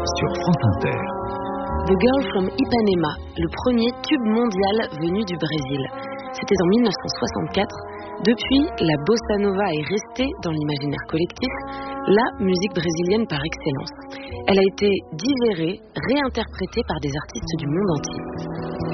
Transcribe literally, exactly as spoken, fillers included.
sur France Inter. The Girl from Ipanema, le premier tube mondial venu du Brésil. C'était en dix-neuf cent soixante-quatre. Depuis, la bossa nova est restée dans l'imaginaire collectif, la musique brésilienne par excellence. Elle a été digérée, réinterprétée par des artistes du monde entier.